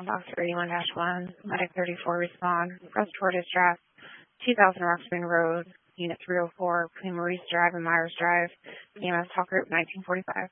Boxer 81-1, Medic 34 respond. Reservoir distress, 2000 Rock Spring Road, Unit 304, between Maurice Drive and Myers Drive, EMS Talk Group 1945.